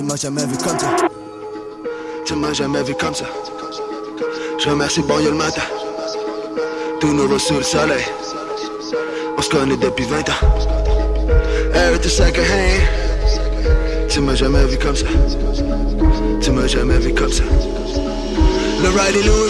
Tu m'as jamais vu comme ça. Tu m'as jamais vu comme ça. Je remercie bon Dieu le matin. Tout nouveau sous le soleil. On se connaît depuis 20 ans. Everything second hand. Tu m'as jamais vu comme ça. Tu m'as jamais vu comme ça. Le Riley Louis